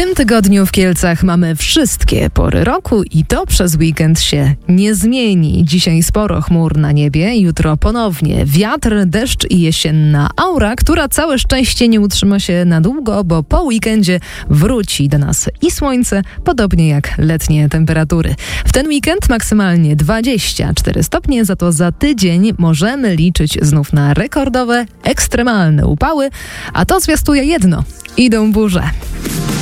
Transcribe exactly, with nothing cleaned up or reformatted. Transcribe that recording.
tym tygodniu w Kielcach mamy wszystkie pory roku i to przez weekend się nie zmieni. Dzisiaj sporo chmur na niebie, jutro ponownie wiatr, deszcz i jesienna aura, która całe szczęście nie utrzyma się na długo, bo po weekendzie wróci do nas i słońce, podobnie jak letnie temperatury. W ten weekend maksymalnie dwadzieścia cztery stopnie, za to za tydzień możemy liczyć znów na rekordowe, ekstremalne upały, a to zwiastuje jedno – idą burze.